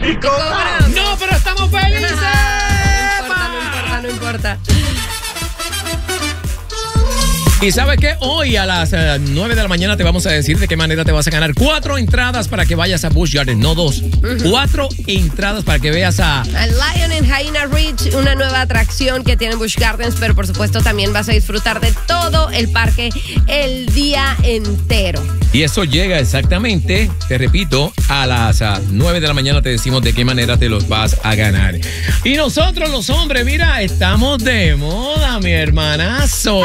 cobran. No, pero estamos felices. No importa. Y ¿sabes qué? Hoy a las 9 de la mañana te vamos a decir de qué manera te vas a ganar 4 entradas para que vayas a Busch Gardens, no 2. 4 entradas para que veas a Lion en Hyena Ridge, una nueva atracción que tiene Busch Gardens, pero por supuesto también vas a disfrutar de todo el parque el día entero. Y eso llega exactamente, te repito, a las 9 de la mañana te decimos de qué manera te los vas a ganar. Y nosotros los hombres, mira, estamos de moda, mi hermanazo.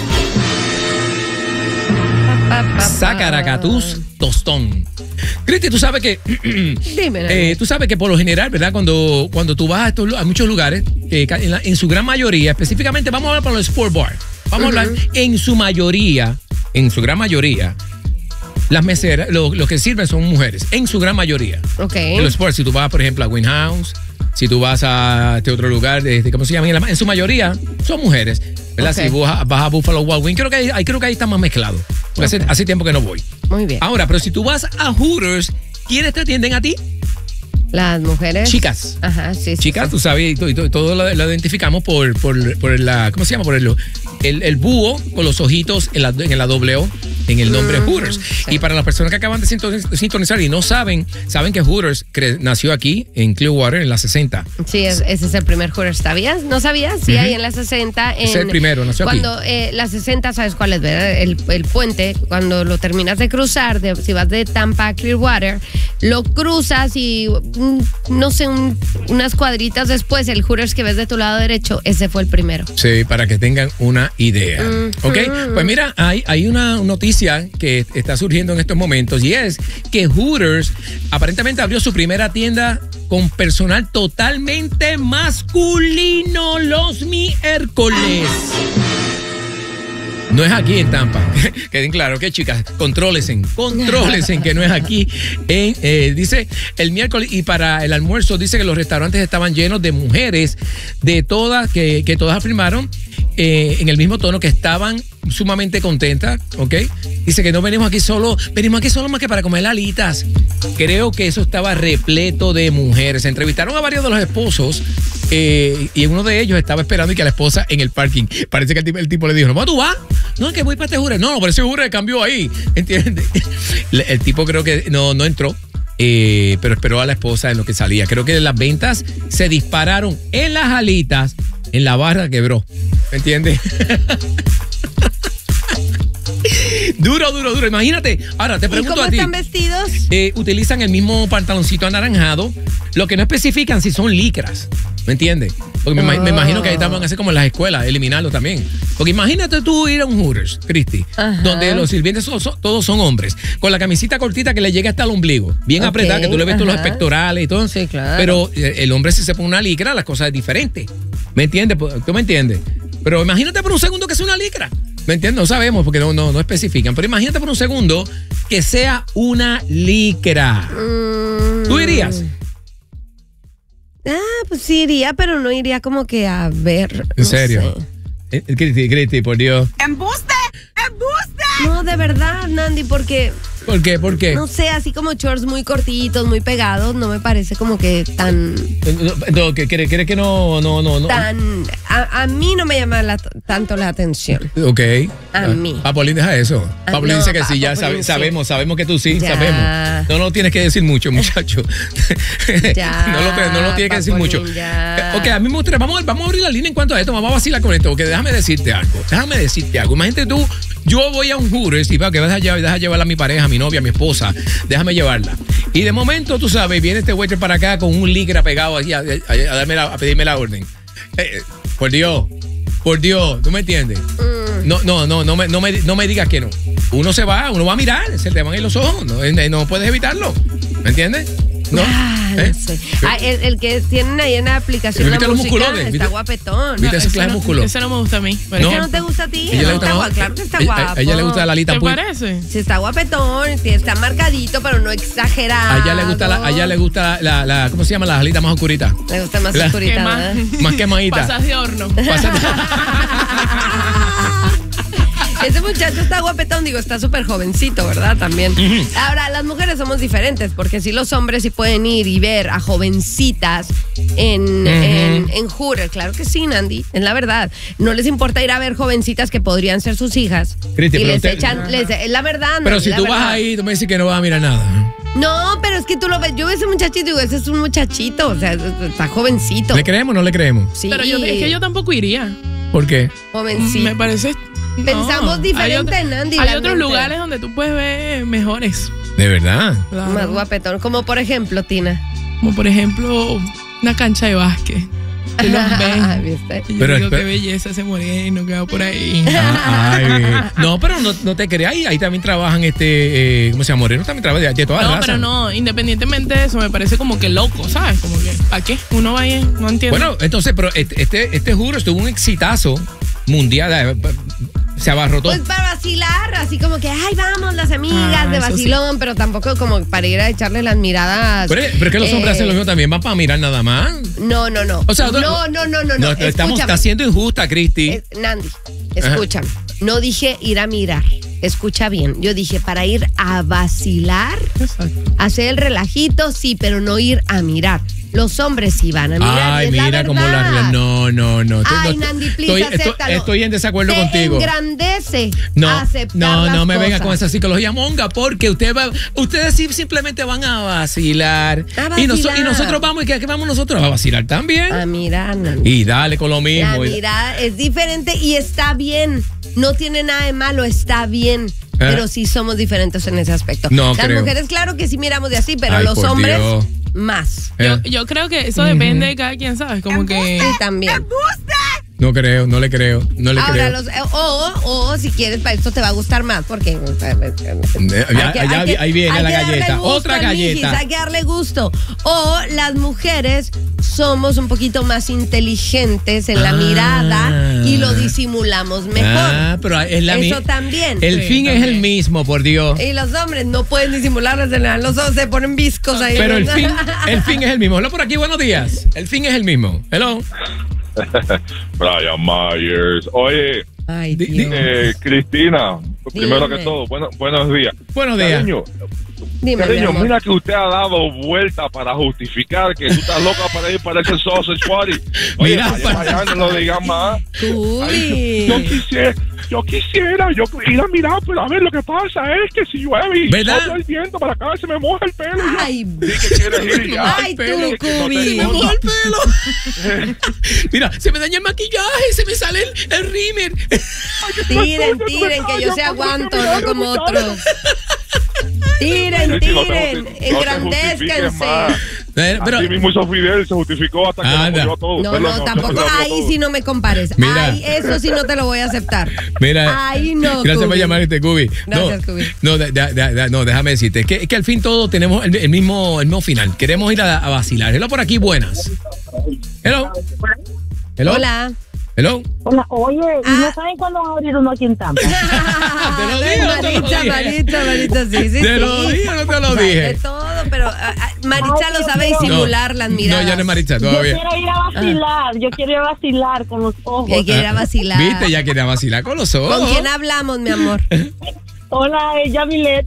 Sacaracatus tostón. Cristi, tú sabes que Dime. tú sabes que por lo general, ¿verdad? Cuando tú vas a muchos lugares, en su gran mayoría, específicamente vamos a hablar por los sport bar. Vamos a hablar en su gran mayoría, las meseras, los que sirven son mujeres, en su gran mayoría. Ok. En los sports, si tú vas, por ejemplo, a Wynn House, si tú vas a este otro lugar, ¿cómo se llama? En su mayoría son mujeres, ¿verdad? Okay. Si vas a Buffalo Wild Wings, creo que ahí está más mezclado. Porque hace tiempo que no voy. Muy bien. Ahora, pero si tú vas a Hooters, ¿quiénes te atienden a ti? Las mujeres. Chicas. Ajá, sí. Chicas, tú sabes, todo lo identificamos por la, ¿cómo se llama? Por el búho con los ojitos en la doble O, en el nombre Hooters. Sí. Y para las personas que acaban de sintonizar y no saben que Hooters nació aquí en Clearwater en la 60. Sí, ese es el primer Hooters. ¿Sabías? ¿No sabías? Sí, ahí en la 60. Es el primero, nació cuando, aquí. La 60, ¿sabes cuál es? ¿Verdad? El puente, cuando lo terminas de cruzar, si vas de Tampa a Clearwater, lo cruzas y no sé, unas cuadritas después, el Hooters que ves de tu lado derecho, ese fue el primero. Sí, para que tengan una idea. ¿Ok? Pues mira, hay una noticia que está surgiendo en estos momentos y es que Hooters aparentemente abrió su primera tienda con personal totalmente masculino los miércoles. No es aquí en Tampa. Queden claros, ¿ok, chicas? Contrólense que no es aquí. Dice el miércoles y para el almuerzo dice que los restaurantes estaban llenos de mujeres de todas, que todas afirmaron en el mismo tono que estaban sumamente contentas, ¿ok? Dice que no venimos aquí solo más que para comer alitas. Creo que eso estaba repleto de mujeres. Se entrevistaron a varios de los esposos y uno de ellos estaba esperando y que la esposa en el parking. Parece que el tipo le dijo, ¿no, tú vas? No, es que voy para este Hooters. No, pero ese Hooters cambió ahí, ¿entiendes? El tipo creo que no entró. Pero esperó a la esposa en lo que salía. Creo que las ventas se dispararon en las alitas, en la barra quebró. ¿Me entiendes? Duro. Imagínate. Ahora te pregunto a ti. ¿Y cómo están vestidos? Utilizan el mismo pantaloncito anaranjado. Lo que no especifican si son licras. ¿Me entiendes? Porque me imagino que ahí estaban así como en las escuelas, eliminarlo también. Porque imagínate tú ir a un Hooters, Cristi, donde los sirvientes todos son hombres, con la camisita cortita que le llega hasta el ombligo, bien apretada, que tú le ves todos los pectorales y todo. Sí, claro. Pero el hombre, si se pone una licra, las cosas es diferente. ¿Me entiendes? ¿Tú me entiendes? Pero imagínate por un segundo que sea una licra. ¿Me entiendes? No sabemos porque no especifican. Pero imagínate por un segundo que sea una licra. ¿Tú irías? Pues sí iría, pero no iría como que a ver. ¿En serio? Cristi, por Dios. ¡Embuste! No, de verdad, Nandi, porque... ¿Por qué? ¿Por qué? No sé, así como shorts muy cortitos, muy pegados, no me parece como que tan... No, ¿crees que no? Tan... A mí no me llama tanto la atención. Ok. A mí. Papolín, deja eso. Papolín dice que sí, ya sabemos que tú sí, sabemos. No tienes que decir mucho, muchacho. Ya. No lo tienes que decir mucho. Ya. Ok, a mí me gustaría, vamos a abrir la línea en cuanto a esto, vamos a vacilar con esto, porque déjame decirte algo. Imagínate tú, yo voy a un Hooters y veo que vas a llevar a mi pareja, a mi novia, a mi esposa, déjame llevarla. Y de momento, tú sabes, viene este waiter para acá con un licra pegado así a pedirme la orden. Por Dios, ¿tú me entiendes? No me digas que no. Uno va a mirar, se te van a ir los ojos, no puedes evitarlo, ¿me entiendes? No. No sé. El que tienen ahí en la aplicación de la música está guapetón. ¿Viste ese clase de músculo? Ese no me gusta a mí. ¿Ese no te gusta a ti? Claro que está guapo. A ella le gusta la alita. ¿Te parece? Sí, está guapetón, está marcadito, pero no exagerado. A ella le gusta la ¿cómo se llama? Las alitas más oscuritas. Le gusta más oscurita. Más quemadita. Pasas de horno. Ese muchacho está guapetón, digo, está súper jovencito, ¿verdad? También. Ahora, las mujeres somos diferentes, porque si los hombres sí pueden ir y ver a jovencitas en Hooters. Claro que sí, Nandi, es la verdad. No les importa ir a ver jovencitas que podrían ser sus hijas. Cristi, y pero les echan, es la verdad, Nandi. Pero si tú verdad. vas ahí, tú me dices que no vas a mirar nada. No, pero es que tú lo ves. Yo veo ese muchachito y digo, ese es un muchachito, o sea, está jovencito. ¿Le creemos o no le creemos? Sí. Pero es que yo tampoco iría. ¿Por qué? Jovencito. Me parece... Pensamos diferente, Nandi. Hay la otros mente. lugares donde tú puedes ver mejores. De verdad. Claro. Más guapetón. Como por ejemplo, Tina. Como por ejemplo, una cancha de básquet. Que los ven. ¿Viste? Y yo Pero digo, espe- qué belleza ese moreno que va por ahí. No, pero no te creas. Ahí también trabajan ¿cómo se llama? Morenos también trabajan de todas No, razas. pero no, independientemente de eso, me parece como que loco, ¿sabes? Como que, ¿a qué? Uno va ahí, no entiendo. Bueno, entonces, pero este juro estuvo un exitazo mundial. Se abarrotó. Pues para vacilar, así como que, ay, vamos, las amigas de eso sí. vacilón, pero tampoco como para ir a echarle las miradas. Pero es que los hombres hacen lo mismo también, van para mirar nada más. No. O sea, no. Estamos Escúchame. siendo injusta, Cristi. Nandi, escúchame. No dije ir a mirar. Escucha bien. Yo dije para ir a vacilar, Exacto. hacer el relajito, sí, pero no ir a mirar. Los hombres sí van a mirar. Ay, es la mira cómo la verdad. No. Ay, Nandi, please, acéptalo. Estoy en desacuerdo Te contigo. engrandece No, aceptar no las me venga cosas. con esa psicología monga, porque ustedes sí simplemente van a vacilar. A Y vacilar. nosotros vamos, ¿y qué vamos nosotros? A vacilar también. A mirar, Nandi. Y dale con lo La mismo. mirada es diferente y está bien. No tiene nada de malo, está bien. Pero sí somos diferentes en ese aspecto. No Las creo. mujeres, claro que sí miramos de así, pero Ay, los por hombres, Dios. más. Yo creo que eso depende de cada quien, ¿sabes? Como que... Sí, también. No creo, no le creo. Ahora, o si quieres, para esto te va a gustar más, porque Ahí viene hay la que darle galleta. gusto Otra al mijis, galleta. hay que darle gusto. O las mujeres somos un poquito más inteligentes en la mirada y lo disimulamos mejor. Pero es Eso también. El Sí, fin es también. el mismo, por Dios. Y los hombres no pueden disimularlo, se le dan los ojos, se ponen viscos ahí. Pero el fin es el mismo. Hola por aquí, buenos días. El fin es el mismo. Hello. Brian Myers. Oye, Ay, Di- Dios. Cristina, primero Dime. que todo, buenos días. Buenos días. Cariño, Dime, mi cariño, amor. mira que usted ha dado vuelta para justificar que tú estás loca para ir para ese sausage party. Oye, Mira, vaya, vaya, no lo digas más. Uy. Yo quisiera ir a mirar, pero a ver, lo que pasa es que si llueve y ¿Verdad? sopla el viento para acá, se me moja el pelo. y yo, Ay, di que quieres ir y ya. ay, pelo, tú, que no te Cubi. Me moja el pelo. Mira, se me daña el maquillaje, se me sale el rímel. Tiren, que yo se aguanto, no como otros. Tiren, Sí, no te justifiques engrandézcanse. más. Pero, Así mismo hizo Fidel, se justificó hasta que Anda. lo todo. No, Usted no, tampoco, lo ahí todo. sí no me compares. Mira. Ay, eso sí no te lo voy a aceptar. mira. Ay, no, Gracias por Cubi. llamar, Cubi. Gracias, Cubi. No, déjame decirte. Es que al fin todos tenemos el mismo final. Queremos ir a vacilar. Hello por aquí, buenas. Hello. Hello. Hola. Hello. Hola, oye, ¿y no saben cuándo va a abrir uno aquí en Tampa? Te lo dije, no te lo Maritza, sí, sí. Te lo dije, no te lo De dije. todo, pero Maritza lo sabe disimular las miradas. No, ya no es Maritza Yo todavía. quiero ir a vacilar, yo quiero ir a vacilar con los ojos. Que quiere ir a vacilar. Viste, ya quería vacilar con los ojos. ¿Con quién hablamos, mi amor? Hola, Yamilet.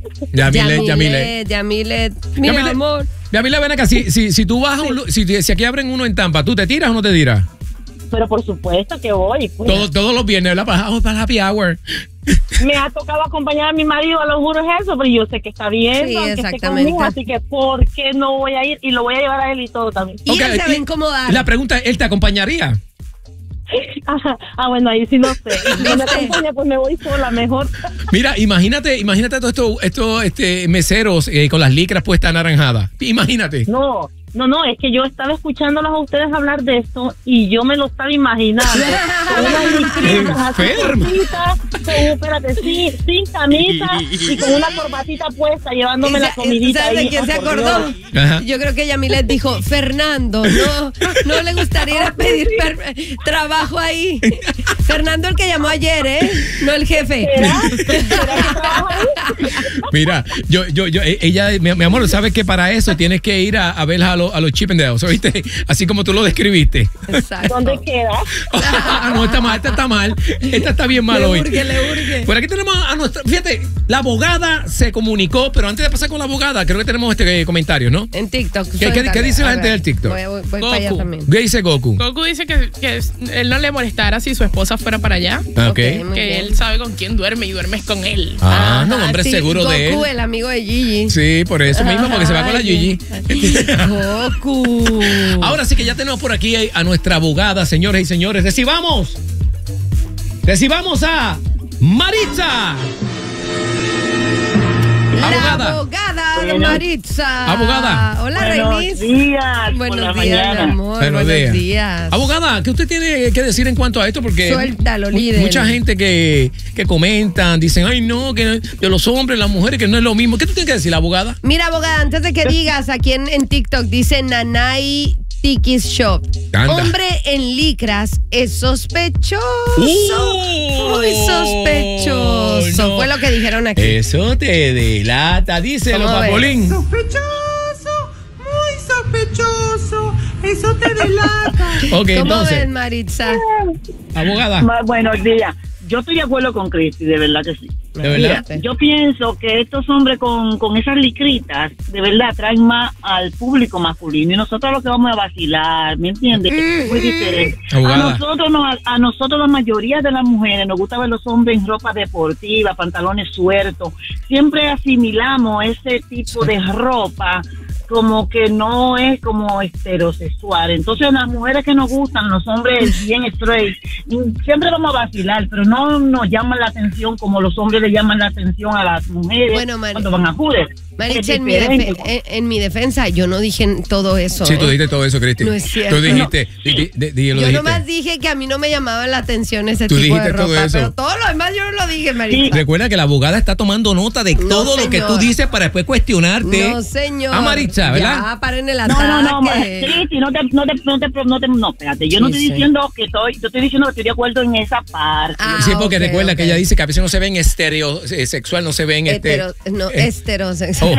Yamilet. Mi Yamilet. amor. Yamilet, ven acá. Si tú vas a si aquí abren uno en Tampa, ¿tú te tiras o no te tiras? Pero por supuesto que voy. Pues. Todos los viernes, ¿verdad? Para happy hour. Me ha tocado acompañar a mi marido a los juros eso, pero yo sé que está bien, Sí, aunque esté exactamente. conmigo, así que ¿por qué no voy a ir? Y lo voy a llevar a él y todo también. Y él se va a incomodar. La pregunta es, ¿él te acompañaría? Bueno, ahí sí no sé. Y si no me acompaña, pues me voy sola mejor. Mira, imagínate todos estos meseros con las licras puestas anaranjadas. Imagínate. No, es que yo estaba escuchándolos a ustedes hablar de esto y yo me lo estaba imaginando. Con unas licritas así Enferma. cortitas, espérate, sin camisa y con una corbatita puesta, llevándome la comidita ¿Sabes ahí. de quién se por acordó? Dios. Ajá. Yo creo que Yamilet dijo, Fernando, no le gustaría ir a pedir trabajo ahí. Fernando el que llamó ayer, ¿eh? No el jefe. ¿Será que trabaja ahí? Mira, ella, mi amor, sabes que para eso tienes que ir a ver a los Chippendales, ¿oíste? Así como tú lo describiste. Exacto. ¿Dónde queda? No, esta está mal. Esta está bien mal hoy. Le urge. Por aquí tenemos a nuestra... Fíjate, la abogada se comunicó, pero antes de pasar con la abogada, creo que tenemos este comentario, ¿no? En TikTok. ¿Qué dice la gente del TikTok? Voy para allá Goku. también. ¿Qué dice Goku? Goku dice que él no le molestara si su esposa fuera para allá. Ok. Ok, muy Que bien. él sabe con quién duerme y duermes con él. No, hombre, sí, seguro de él. Goku, el amigo de Gigi. Sí, por eso mismo, porque se va con la Gigi. Goku. Ahora sí que ya tenemos por aquí a nuestra abogada, señores y señores. Recibamos a Maritza. La Abogada. abogada Bueno. Maritza. Abogada. Hola, Buenos Reinis. días. por Buenos la días, mi mañana. amor. Buenos Buenos días. días. Abogada, ¿qué usted tiene que decir en cuanto a esto? Porque Suéltalo, líder. mucha gente que comentan, dicen, ay no, que de los hombres, las mujeres, que no es lo mismo. ¿Qué tú tienes que decir, abogada? Mira, abogada, antes de que digas, aquí en TikTok dice Nanay Tiki's Shop. Anda. Hombre en licras es sospechoso. ¡Oh! Muy sospechoso. No. Fue lo que dijeron aquí. Eso te delata, díselo, ¿Cómo ves? Papolín. Sospechoso, muy sospechoso. Eso te delata. Ok, ¿Cómo entonces, ves, Maritza? abogada, Buenos días. Yo estoy de acuerdo con Cristi, de verdad que sí. ¿de verdad? Mira, yo pienso que estos hombres con esas licritas, de verdad, traen más al público masculino. Y nosotros lo que vamos a vacilar, ¿me entiendes? Es muy diferente. Abogada. A nosotros la mayoría de las mujeres nos gusta ver los hombres en ropa deportiva, pantalones sueltos. Siempre asimilamos ese tipo de ropa como que no es como heterosexual. Entonces las mujeres que nos gustan, los hombres bien straight, siempre vamos a vacilar, pero no nos llaman la atención como los hombres le llaman la atención a las mujeres Bueno, cuando van a judes. Maritza, Es diferente. en mi defensa, yo no dije todo eso. Sí, tú ¿eh? dijiste todo eso, Cristi. No es cierto. Tú dijiste, Yo nomás dije que a mí no me llamaba la atención ese Tú tipo de dijiste todo ropa, eso. pero todo lo demás yo no lo dije, Maritza. Recuerda que la abogada está tomando nota de No, todo lo que tú señor. dices para después cuestionarte. No, señor. A Maritza, ¿verdad? Ya, paren el No, ataque. Cristi, no, espérate, yo no Sí, estoy sí. diciendo que yo estoy diciendo que estoy de acuerdo en esa parte. Ah, Sí, porque ok, recuerda ok. que ella dice que a veces no se ven sexual, no se ven Heterosexual.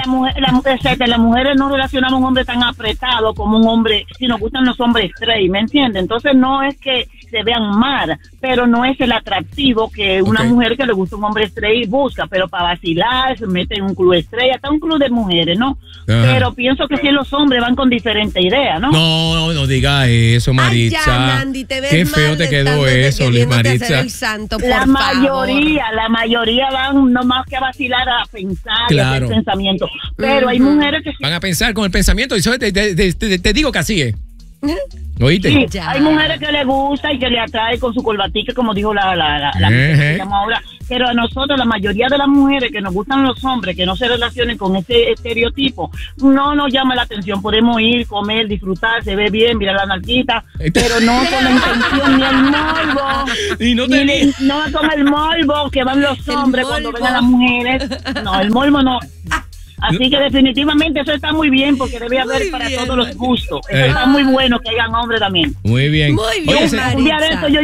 Oh. Las mujeres no relacionamos a un hombre tan apretado como un hombre, si nos gustan los hombres straight, ¿me entiendes? Entonces no es que se vean mal, pero no es el atractivo que una Ok. mujer que le gusta un hombre straight busca, pero para vacilar se mete en un club straight, hasta un club de mujeres, ¿no? Ajá. Pero pienso que si los hombres van con diferente idea, ¿no? No diga eso, Maritza. Ay, ya, Nandi, te ves Qué feo mal te quedó estándote eso, Liz queriéndote hacer Maritza. el santo, por La favor. mayoría van no más que a vacilar, a pensar y a Claro. hacer pensamientos. Pero hay mujeres que sí. Van a pensar con el pensamiento y eso te digo que así es. ¿Oíste? Sí, Ya. hay mujeres que le gusta y que le atrae con su corbatica, como dijo la Ejé. que llama ahora. Pero a nosotros, la mayoría de las mujeres que nos gustan los hombres, que no se relacionen con ese estereotipo, no nos llama la atención. Podemos ir, comer, disfrutar, se ve bien, mirar la narquita, pero no con la intención ni el morbo. Y no te- No con el morbo que van los El hombres cuando morbo. ven a las mujeres. No, el morbo no. Así que definitivamente eso está muy bien porque debe haber Muy para bien, todos los gustos. Eso Eh. está muy bueno que hayan hombres también. Muy bien. Muy bien, Oye, Maritza. Un día de esto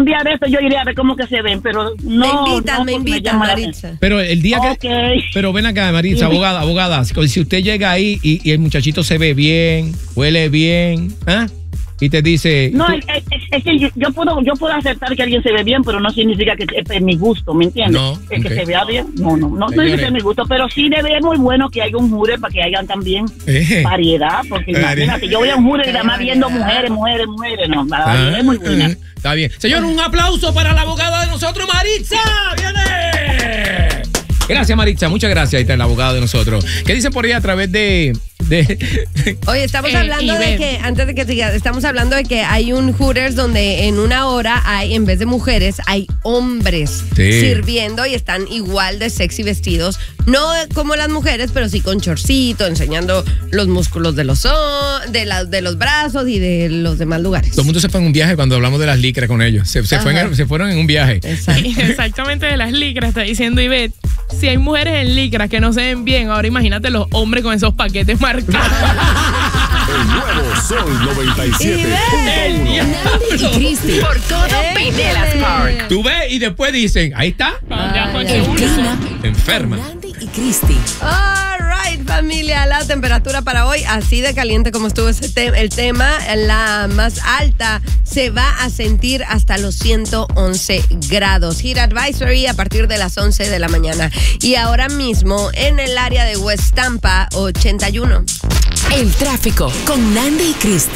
yo iré a ver cómo que se ven, pero no. me invitan, porque llama la Maritza. pero el día que... Ok. Pero ven acá, Maritza, Sí. abogada, si usted llega ahí y el muchachito se ve bien, huele bien, ¿ah? Y te dice... No, tú- es que yo puedo aceptar que alguien se ve bien, pero no significa que es mi gusto, ¿me entiendes? No, Es ok. que se vea bien. No Señores. dice que es mi gusto, pero sí debe ser muy bueno que haya un jure para que hayan también variedad, porque imagínate, yo voy a un jure y nada más viendo mujeres, no, la variedad es muy buena. Está bien. Señor, un aplauso para la abogada de nosotros, Maritza. ¡Viene! Gracias, Maritza. Muchas gracias. Ahí está la abogada de nosotros. ¿Qué dicen por ahí a través de Oye, estamos hablando de Ivette. que, antes de que sigas, estamos hablando de que hay un Hooters donde en una hora hay, en vez de mujeres, hay hombres Sí. sirviendo y están igual de sexy vestidos. No como las mujeres, pero sí con chorcito, enseñando los músculos de de los brazos y de los demás lugares. Todo el mundo se fue en un viaje cuando hablamos de las licras con ellos? Se fueron en un viaje. Exacto. Exactamente de las licras, está diciendo Ivette. Si hay mujeres en licras que no se ven bien, ahora imagínate los hombres con esos paquetes marcados. El nuevo Sol 97.1. Nandi y Cristi. Por todo Pinellas Park. Tú ves y después dicen, ahí está, Ya fue El seguro. clima enferma. con Nandi y Cristi. All right, familia, la temperatura para hoy, así de caliente como estuvo el tema, la más alta se va a sentir hasta los 111 grados. Heat Advisory a partir de las 11 de la mañana. Y ahora mismo en el área de West Tampa, 81. El tráfico con Nandi y Cristi.